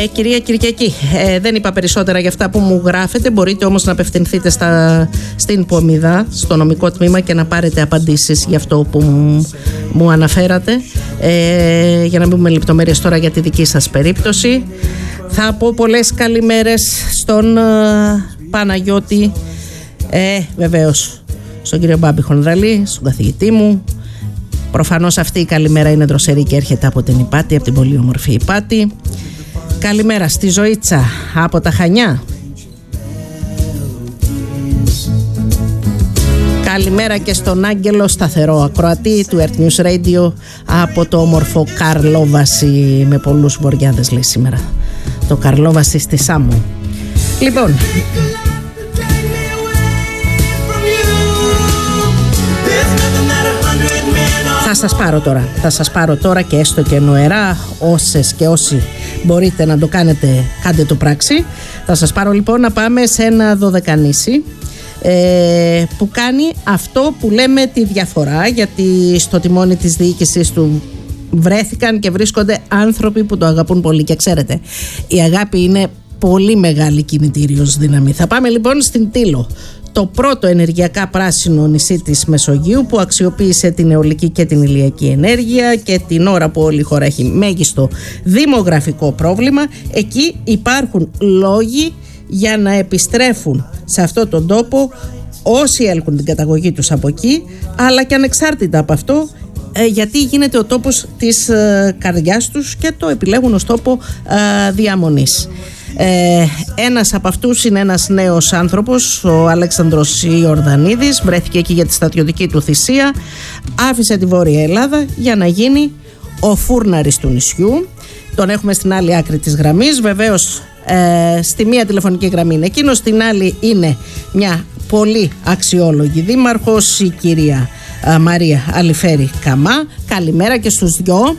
Κυρία Κυριακή, δεν είπα περισσότερα για αυτά που μου γράφετε. Μπορείτε όμως να απευθυνθείτε στην Πομιδά, στο νομικό τμήμα, και να πάρετε απαντήσεις για αυτό που μου αναφέρατε. Για να μην πούμε λεπτομέρειες τώρα για τη δική σας περίπτωση. Θα πω πολλές καλημέρες στον Παναγιώτη, βεβαίως στον κύριο Μπάμπη Χονδραλή, στον καθηγητή μου. Προφανώς αυτή η καλημέρα είναι δροσερή και έρχεται από την Ηπάτη, από την πολύ όμορφη Ηπάτη. Καλημέρα στη Ζωήτσα από τα Χανιά. Καλημέρα και στον Άγγελο, σταθερό ακροατή του Earth News Radio από το όμορφο Καρλόβαση, με πολλούς βοριάδες λέει σήμερα. Το Καρλόβαση στη Σάμο. Λοιπόν, θα σας πάρω τώρα και έστω και νοερά, όσες και όσοι μπορείτε να το κάνετε, κάντε το πράξη. Θα σας πάρω λοιπόν να πάμε σε ένα δωδεκανήσι που κάνει αυτό που λέμε τη διαφορά, γιατί στο τιμόνι της διοίκησης του βρέθηκαν και βρίσκονται άνθρωποι που το αγαπούν πολύ. Και ξέρετε, η αγάπη είναι πολύ μεγάλη κινητήριος δύναμη. Θα πάμε λοιπόν στην Τήλο, το πρώτο ενεργειακά πράσινο νησί της Μεσογείου, που αξιοποίησε την αιωλική και την ηλιακή ενέργεια, και την ώρα που όλη η χώρα έχει μέγιστο δημογραφικό πρόβλημα, εκεί υπάρχουν λόγοι για να επιστρέφουν σε αυτόν τον τόπο όσοι έλκουν την καταγωγή τους από εκεί, αλλά και ανεξάρτητα από αυτό, γιατί γίνεται ο τόπος της καρδιάς τους και το επιλέγουν ως τόπο διαμονής. Ένας από αυτούς είναι ένας νέος άνθρωπος, ο Αλέξανδρος Ιορδανίδης. Βρέθηκε εκεί για τη στρατιωτική του θυσία, άφησε τη Βόρεια Ελλάδα για να γίνει ο φούρναρης του νησιού. Τον έχουμε στην άλλη άκρη της γραμμής. Βεβαίως στη μία τηλεφωνική γραμμή είναι εκείνος, στην άλλη είναι μια πολύ αξιόλογη δήμαρχος, η κυρία Μαρία Αλιφέρη Καμά. Καλημέρα και στους δυο.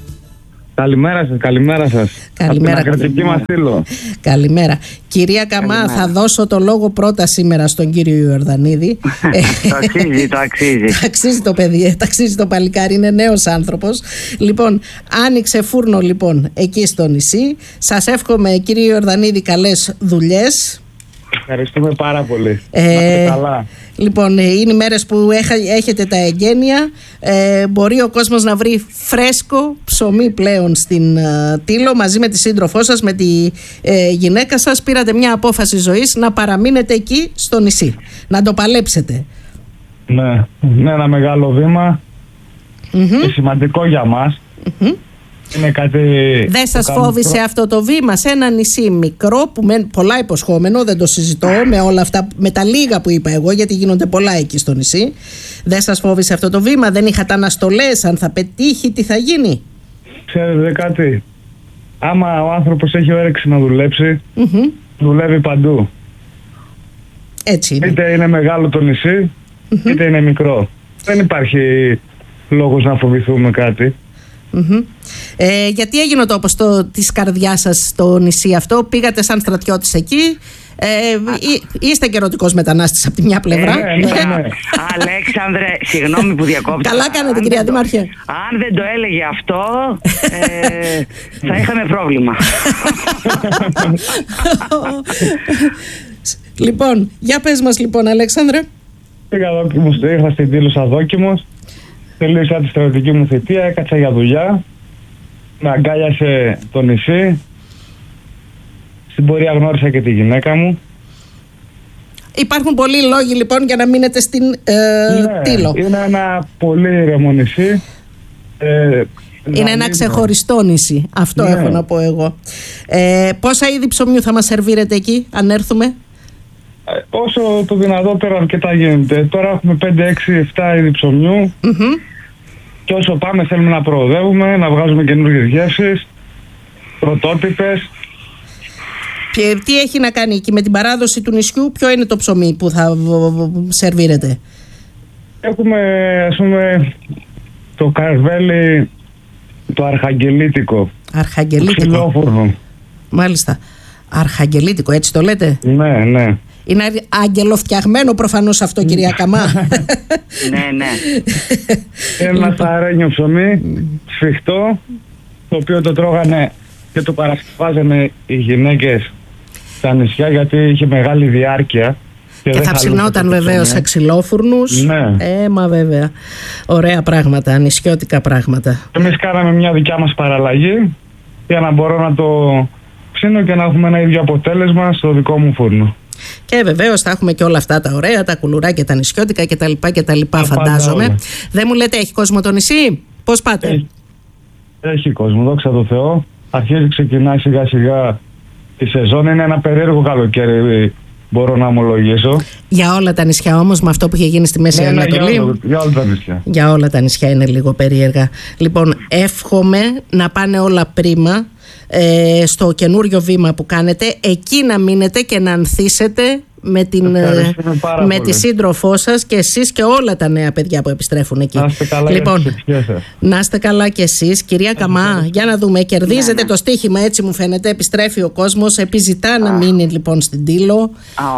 Καλημέρα σας. Καλημέρα. Από την ακρατική μας Τήλο. Καλημέρα. Κυρία Καμά, καλημέρα. Θα δώσω το λόγο πρώτα σήμερα στον κύριο Ιορδανίδη. Το αξίζει. Αξίζει το παιδί, αξίζει το παλικάρι, είναι νέος άνθρωπος. Λοιπόν, άνοιξε φούρνο λοιπόν εκεί στο νησί. Σας εύχομαι, κύριε Ιορδανίδη, καλές δουλειές. Ευχαριστούμε πάρα πολύ. Καλά. Λοιπόν, είναι οι μέρες που έχετε τα εγγένεια. Μπορεί ο κόσμος να βρει φρέσκο ψωμί πλέον στην Τήλο. Μαζί με τη σύντροφό σας, με τη γυναίκα σας, πήρατε μια απόφαση ζωής να παραμείνετε εκεί στο νησί, να το παλέψετε. Ναι, είναι ένα μεγάλο βήμα και σημαντικό για μας. Είναι κάτι. Δεν σας φόβησε αυτό το βήμα σε ένα νησί μικρό που με πολλά υποσχόμενο, δεν το συζητώ, με όλα αυτά, με τα λίγα που είπα εγώ, γιατί γίνονται πολλά εκεί στο νησί. Δεν σας φόβησε αυτό το βήμα? Δεν είχατε αναστολές, αν θα πετύχει, τι θα γίνει? Ξέρετε κάτι, άμα ο άνθρωπος έχει όρεξη να δουλέψει, δουλεύει παντού. Έτσι είναι. Είτε είναι μεγάλο το νησί, είτε είναι μικρό. Δεν υπάρχει λόγος να φοβηθούμε κάτι. Γιατί έγινε ο τόπος της καρδιάς σας στο νησί αυτό? Πήγατε σαν στρατιώτης εκεί, είστε και ερωτικός μετανάστης από τη μια πλευρά. Ναι. Αλέξανδρε, συγγνώμη που διακόπτω. Καλά κάνετε, κυρία Δήμαρχε. Αν δεν το έλεγε αυτό, θα είχαμε πρόβλημα. Λοιπόν, για πες μας λοιπόν, Αλέξανδρε. Ήρθα στην Τήλο σαν δόκιμος. Τελείωσα τη στρατιωτική μου θητεία, έκατσα για δουλειά. Με αγκάλιασε το νησί. Στην πορεία γνώρισα και τη γυναίκα μου. Υπάρχουν πολλοί λόγοι λοιπόν για να μείνετε στην Τήλο. Είναι ένα πολύ ήρεμο νησί. Είναι ένα ξεχωριστό νησί. Αυτό έχω να πω εγώ. Πόσα είδη ψωμιού θα μας σερβίρετε εκεί, αν έρθουμε? Όσο το δυνατότερο αρκετά γίνεται. Τώρα έχουμε 5, 6, 7 είδη ψωμιού. Και όσο πάμε θέλουμε να προοδεύουμε, να βγάζουμε καινούργιες γεύσεις, πρωτότυπες. Και τι έχει να κάνει εκεί με την παράδοση του νησιού? Ποιο είναι το ψωμί που θα σερβίρετε? Έχουμε, ας πούμε, το καρβέλι, το αρχαγγελίτικο. Αρχαγγελίτικο. Ξυλόφουρνο. Μάλιστα. Αρχαγγελίτικο, έτσι το λέτε? Ναι. Είναι αγγελοφτιαγμένο προφανώς αυτό, κυρία Καμά. Ναι. Ένα σαρένιο ψωμί, σφιχτό, το οποίο το τρώγανε και το παρασκευάζανε οι γυναίκες στα νησιά, γιατί είχε μεγάλη διάρκεια. Και θα ψινόταν βεβαίως σε ξυλόφουρνους. Ναι. Μα βέβαια. Ωραία πράγματα, νησιώτικα πράγματα. Εμείς κάναμε μια δικιά μας παραλλαγή για να μπορώ να το ψήνω και να έχουμε ένα ίδιο αποτέλεσμα στο δικό μου φούρνο. Και βεβαίως θα έχουμε και όλα αυτά τα ωραία, τα κουλουράκια, τα νησιώτικα κτλ. Φαντάζομαι. Δεν μου λέτε, έχει κόσμο το νησί? Πώς πάτε? Έχει κόσμο, δόξα τω Θεώ. Αρχίζει, ξεκινάει σιγά σιγά η σεζόν. Είναι ένα περίεργο καλοκαίρι, μπορώ να ομολογήσω. Για όλα τα νησιά όμως, με αυτό που είχε γίνει στη Μέση Ανατολή? Για όλα τα νησιά. Για όλα τα νησιά είναι λίγο περίεργα. Λοιπόν, εύχομαι να πάνε όλα πρίμα στο καινούριο βήμα που κάνετε. Εκεί να μείνετε και να ανθίσετε με τη σύντροφό σας και εσείς και όλα τα νέα παιδιά που επιστρέφουν εκεί. Να είστε καλά, λοιπόν, να είστε καλά κι εσείς. Κυρία Καμά, για να δούμε, κερδίζετε το στοίχημα, έτσι μου φαίνεται. Επιστρέφει ο κόσμος, επιζητά να μείνει λοιπόν στην Τήλο.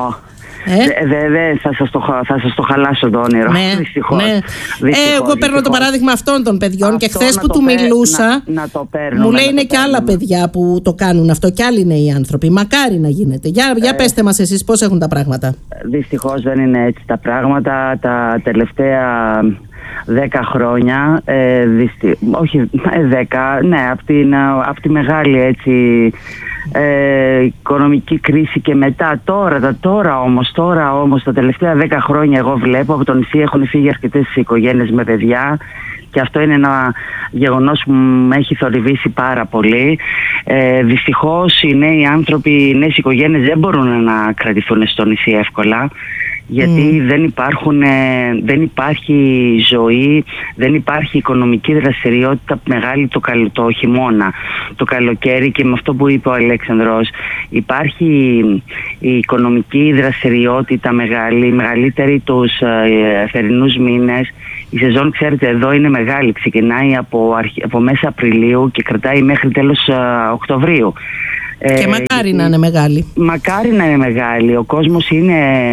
Θα σας το χαλάσω το όνειρο. Δυστυχώς. Εγώ παίρνω το παράδειγμα αυτών των παιδιών και χθες που του μιλούσα μου λέει είναι και άλλα παιδιά που το κάνουν αυτό και άλλοι νέοι άνθρωποι. Μακάρι να γίνεται. Για πέστε μας εσείς πώς έχουν τα πράγματα. Δυστυχώς δεν είναι έτσι τα πράγματα. Τα τελευταία 10 χρόνια, όχι 10, ναι, από τη μεγάλη έτσι οικονομική κρίση και μετά, τώρα όμως τα τελευταία 10 χρόνια εγώ βλέπω από το νησί έχουν φύγει αρκετές οικογένειες με παιδιά και αυτό είναι ένα γεγονός που με έχει θορυβήσει πάρα πολύ. Δυστυχώς οι νέοι άνθρωποι, οι νέες οικογένειες δεν μπορούν να κρατηθούν στο νησί εύκολα, γιατί δεν υπάρχει ζωή, δεν υπάρχει οικονομική δραστηριότητα μεγάλη το χειμώνα. Το καλοκαίρι, και με αυτό που είπε ο Αλέξανδρος, υπάρχει η οικονομική δραστηριότητα μεγαλύτερη τους θερινούς μήνες. Η σεζόν, ξέρετε, εδώ είναι μεγάλη, ξεκινάει από μέσα Απριλίου και κρατάει μέχρι τέλος Οκτωβρίου. Και μακάρι να είναι μεγάλη. Μακάρι να είναι μεγάλη. Ο κόσμος είναι.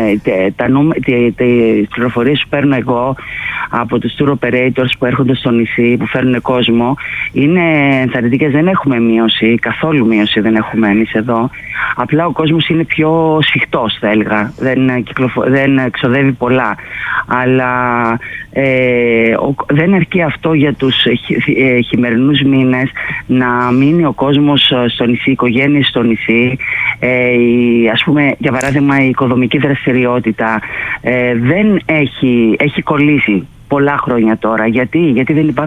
Τις πληροφορίες που παίρνω εγώ από τους tour operators που έρχονται στο νησί, που φέρνουν κόσμο, είναι ενθαρρυντικές. Δεν έχουμε μείωση, καθόλου μείωση δεν έχουμε εμείς εδώ. Απλά ο κόσμος είναι πιο σφιχτός, θα έλεγα. Δεν ξοδεύει πολλά. Αλλά δεν αρκεί αυτό για τους χειμερινούς μήνες να μείνει ο κόσμος στο νησί, οι οικογένειες στο νησί. Ας πούμε, για παράδειγμα, η οικοδομική δραστηριότητα έχει κολλήσει πολλά χρόνια τώρα. Γιατί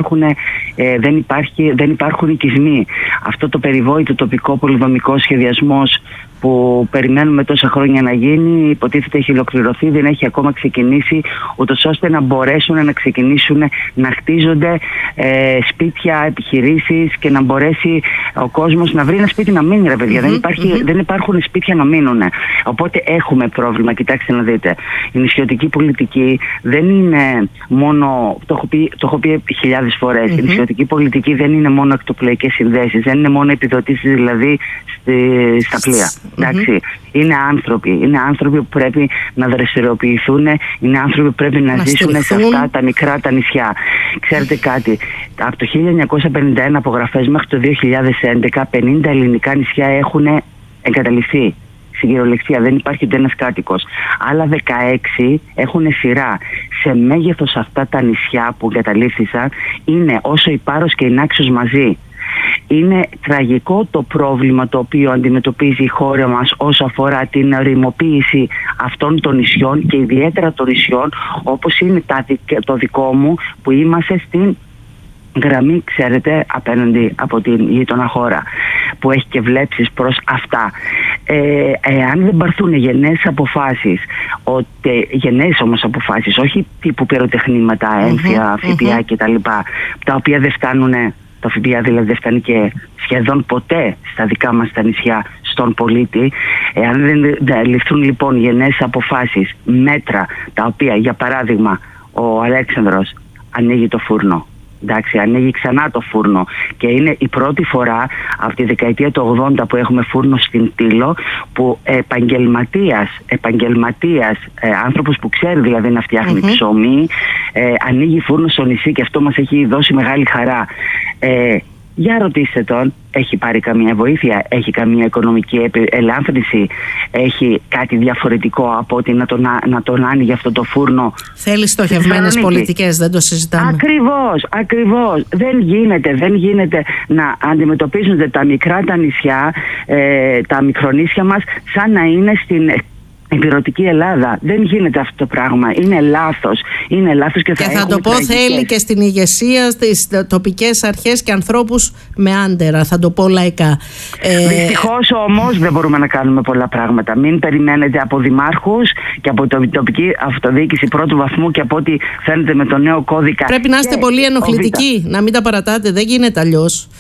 δεν υπάρχουν οικισμοί. Αυτό το περιβόητο τοπικό πολυδομικό σχεδιασμός που περιμένουμε τόσα χρόνια να γίνει, υποτίθεται έχει ολοκληρωθεί, δεν έχει ακόμα ξεκινήσει, ούτως ώστε να μπορέσουν να ξεκινήσουν να χτίζονται σπίτια, επιχειρήσεις και να μπορέσει ο κόσμος να βρει ένα σπίτι να μείνει, ρε παιδιά. Δεν υπάρχουν σπίτια να μείνουν. Οπότε έχουμε πρόβλημα. Κοιτάξτε να δείτε. Η νησιωτική πολιτική δεν είναι μόνο, το έχω πει χιλιάδες φορές, η νησιωτική πολιτική δεν είναι μόνο εκτοπλοϊκές συνδέσεις, δεν είναι μόνο επιδοτήσεις δηλαδή στα πλοία. Εντάξει. Είναι άνθρωποι που πρέπει να δραστηριοποιηθούν, είναι άνθρωποι που πρέπει να ζήσουν σε αυτά τα μικρά τα νησιά. Ξέρετε κάτι, από το 1951 απογραφές μέχρι το 2011 50 ελληνικά νησιά έχουν εγκαταλειφθεί. Στην κυριολεξία δεν υπάρχει ούτε ένας κάτοικος. Άλλα 16 έχουν σειρά. Σε μέγεθος αυτά τα νησιά που εγκαταλείφθησαν είναι όσο η Πάρος και η Νάξος μαζί. Είναι τραγικό το πρόβλημα το οποίο αντιμετωπίζει η χώρα μας όσο αφορά την ρημοποίηση αυτών των νησιών και ιδιαίτερα των νησιών όπως είναι το δικό μου που είμαστε στην γραμμή, ξέρετε, απέναντι από την γείτονα χώρα που έχει και βλέψεις προς αυτά. Αν δεν πάρθουν γενναίες αποφάσεις, γενναίες όμως αποφάσεις, όχι τύπου πυροτεχνήματα, έμφυα, ΦΠΑ κτλ, τα οποία δεν φτάνουν. Το ΦΠΑ δηλαδή δεν φτάνει και σχεδόν ποτέ στα δικά μας τα νησιά στον πολίτη. Αν δεν ληφθούν λοιπόν γενναίες αποφάσεις, μέτρα τα οποία, για παράδειγμα, ο Αλέξανδρος ανοίγει το φούρνο. Εντάξει, ανοίγει ξανά το φούρνο και είναι η πρώτη φορά από τη δεκαετία του 80 που έχουμε φούρνο στην Τήλο που επαγγελματίας, άνθρωπος που ξέρει δηλαδή να φτιάχνει ψωμί, ανοίγει φούρνο στο νησί και αυτό μας έχει δώσει μεγάλη χαρά. Για ρωτήστε τον, έχει πάρει καμία βοήθεια, έχει καμία οικονομική ελάφρυνση, έχει κάτι διαφορετικό από ότι να τον άνοιγε αυτό το φούρνο. Θέλει στοχευμένες πολιτικές, δεν το συζητάμε. Ακριβώς. Δεν γίνεται να αντιμετωπίζονται τα μικρά τα νησιά, τα μικρονήσια μας, σαν να είναι στην υπηρετική Ελλάδα. Δεν γίνεται αυτό το πράγμα. Είναι λάθος και θα το πω, θέλει και στην ηγεσία, στις τοπικές αρχές και ανθρώπους με άντερα, θα το πω λαϊκά. Δυστυχώς όμως δεν μπορούμε να κάνουμε πολλά πράγματα. Μην περιμένετε από δημάρχους και από την τοπική αυτοδιοίκηση πρώτου βαθμού και από ό,τι φαίνεται με το νέο κώδικα. Πρέπει να είστε πολύ ενοχλητικοί, να μην τα παρατάτε. Δεν γίνεται αλλιώς.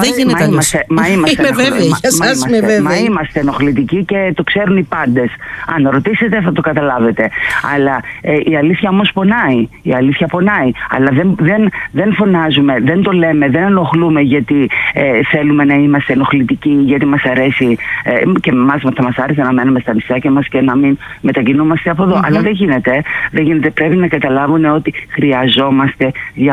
Είμαστε ενοχλητικοί και το ξέρουν οι πάντες. Αν ρωτήσετε θα το καταλάβετε. Αλλά η αλήθεια όμως πονάει. Αλλά δεν φωνάζουμε, δεν το λέμε, δεν ενοχλούμε γιατί θέλουμε να είμαστε ενοχλητικοί, γιατί μας αρέσει και εμάς θα μας άρεσε να μένουμε στα νησάκια μας και να μην μετακινούμαστε από εδώ. Αλλά δεν γίνεται. Πρέπει να καταλάβουν ότι χρειαζόμαστε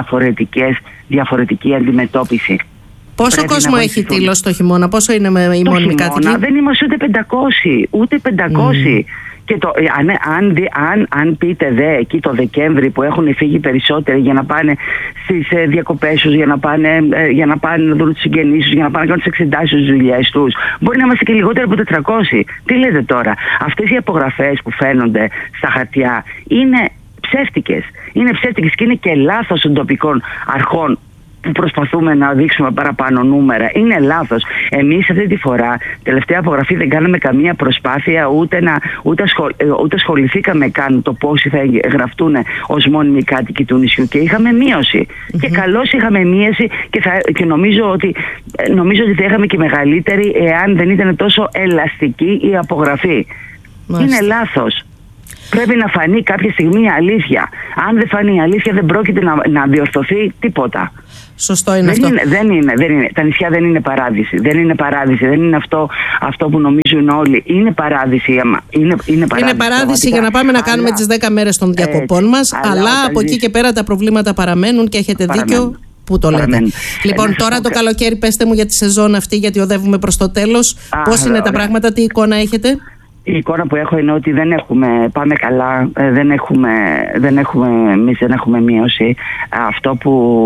διαφορετική αντιμετώπιση. Πόσο κόσμο έχει Τήλος το χειμώνα, πόσο είναι οι μόνιμοι κάτοικοι? Δεν είμαστε ούτε 500. Και αν πείτε εκεί το Δεκέμβρη που έχουν φύγει περισσότεροι για να πάνε στις διακοπές τους, για να πάνε να δουν τους συγγενείς τους, για να πάνε να κάνουν τις εξετάσεις τους, τις δουλειές τους, μπορεί να είμαστε και λιγότερο από 400. Τι λέτε τώρα? Αυτές οι απογραφές που φαίνονται στα χαρτιά είναι ψεύτικες και είναι και λάθος των τοπικών αρχών που προσπαθούμε να δείξουμε παραπάνω νούμερα. Είναι λάθος. Εμείς αυτή τη φορά, τελευταία απογραφή, δεν κάναμε καμία προσπάθεια, ούτε ασχοληθήκαμε καν το πόσοι θα γραφτούν ως μόνιμοι κάτοικοι του νησιού και είχαμε μείωση. Και καλώς είχαμε μείωση και νομίζω ότι θα είχαμε και μεγαλύτερη εάν δεν ήταν τόσο ελαστική η απογραφή. Είναι λάθος. Πρέπει να φανεί κάποια στιγμή η αλήθεια. Αν δεν φανεί η αλήθεια, δεν πρόκειται να διορθωθεί τίποτα. Σωστό είναι αυτό. Δεν είναι. Τα νησιά δεν είναι παράδειση. Δεν είναι αυτό που νομίζουν όλοι. Είναι παράδειση. Είναι παράδειση για να πάμε να κάνουμε τις 10 μέρες των διακοπών μας. Αλλά από εκεί και πέρα τα προβλήματα παραμένουν και έχετε δίκιο που το λέτε. Λοιπόν, τώρα το καλοκαίρι, πέστε μου για τη σεζόν αυτή, γιατί οδεύουμε προς το τέλος. Πώς είναι τα πράγματα, τι εικόνα έχετε? Η εικόνα που έχω είναι ότι πάμε καλά, δεν έχουμε μείωση. Αυτό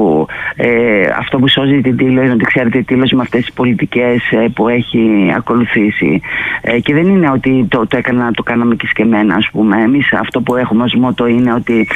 που σώζει την Τήλο είναι ότι ξέρετε, η Τήλος με αυτές τις πολιτικές που έχει ακολουθήσει και δεν είναι ότι το κάναμε και σκεμμένα, ας πούμε. Εμείς αυτό που έχουμε ως μότο είναι ότι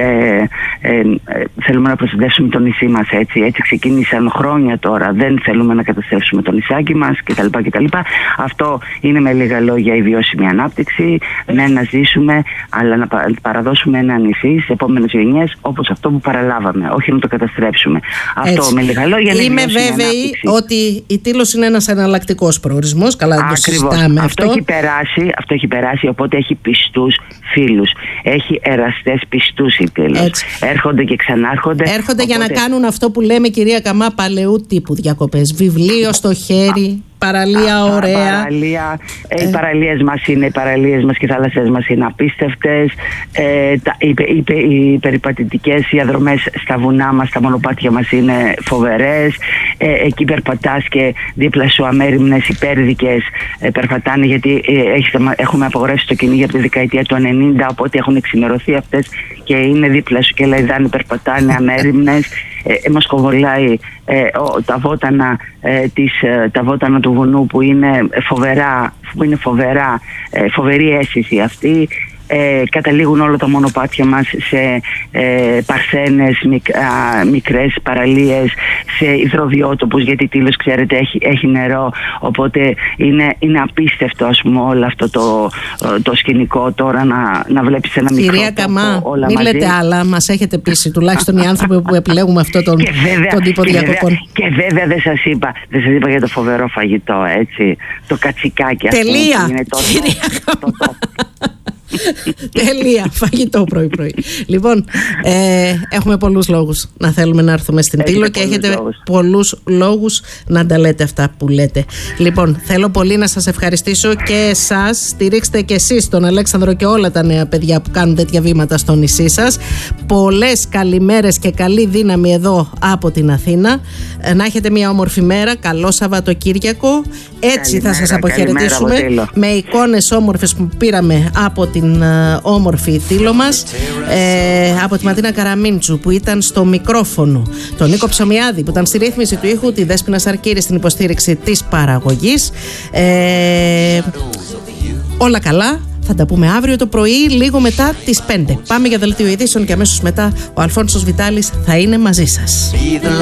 θέλουμε να προστατεύσουμε το νησί μας, έτσι ξεκίνησαν χρόνια τώρα. Δεν θέλουμε να καταστρέψουμε το νησάκι μας κτλ. Αυτό είναι με λίγα λόγια η βιώσιμη ανάπτυξη, να ζήσουμε, αλλά να παραδώσουμε ένα νησί στις επόμενες γενιές όπως αυτό που παραλάβαμε, όχι να το καταστρέψουμε. Αυτό με λίγα λόγια είναι. Είμαι βέβαιη ότι η Τήλος είναι ένας εναλλακτικός προορισμός. Καλά, δεν το συζητάμε αυτό. Αυτό έχει περάσει, οπότε έχει πιστούς φίλους. Έχει εραστές πιστούς η Τήλος. Έρχονται και ξανάρχονται. Έρχονται για να κάνουν αυτό που λέμε, κυρία Καμά, παλαιού τύπου διακοπές. Βιβλίο στο χέρι. Παραλία ωραία. Οι παραλίες μας και οι θάλασσες μας είναι απίστευτες. Οι περιπατητικές διαδρομές στα βουνά μας, στα μονοπάτια μας είναι φοβερές. Εκεί περπατάς και δίπλα σου αμέριμνες υπέρδικες περπατάνε, γιατί έχουμε απογορεύσει το κυνήγι από τη δεκαετία του 90, οπότε έχουν εξημερωθεί αυτές και είναι δίπλα σου και λαϊδάνε, περπατάνε αμέριμνες. Μας κοβολάει τα βότανα του βουνού που είναι φοβερή αίσθηση αυτή. Καταλήγουν όλα τα μονοπάτια μας σε παρθένες, μικρές παραλίες, σε υδροδιότοπους, γιατί η Τήλος, ξέρετε, έχει νερό, οπότε είναι απίστευτο, ας πούμε, όλο αυτό το σκηνικό τώρα να βλέπεις ένα μικρό. Κυρία Καμά, μην λέτε άλλα, μας έχετε πείσει, τουλάχιστον οι άνθρωποι που επιλέγουμε αυτό τον τύπο διακοπών. Και βέβαια δεν σας είπα για το φοβερό φαγητό, έτσι, το κατσικάκι. Τελεία, αυτό, κυρία Καμά. Τελεία. Φαγητό πρωί-πρωί. Λοιπόν, έχουμε πολλούς λόγους να θέλουμε να έρθουμε στην Τήλο και έχετε πολλούς λόγους να τα λέτε αυτά που λέτε. Λοιπόν, θέλω πολύ να σας ευχαριστήσω και εσάς. Στηρίξτε και εσείς τον Αλέξανδρο και όλα τα νέα παιδιά που κάνουν τέτοια βήματα στο νησί σας. Πολλές καλημέρες και καλή δύναμη εδώ από την Αθήνα. Να έχετε μια όμορφη μέρα. Καλό Σαββατοκύριακο. Έτσι θα σας αποχαιρετήσουμε με εικόνες όμορφες που πήραμε από την όμορφη Τήλο μας, από τη Ματίνα Καραμίντσου που ήταν στο μικρόφωνο, τον Νίκο Ψωμιάδη που ήταν στη ρύθμιση του ήχου, τη Δέσποινα Σαρκύρη στην υποστήριξη της παραγωγής. Όλα καλά. Θα τα πούμε αύριο το πρωί, λίγο μετά τις 5. Πάμε για δελτίο ειδήσεων και αμέσως μετά ο Αλφόνσος Βιτάλης θα είναι μαζί σας.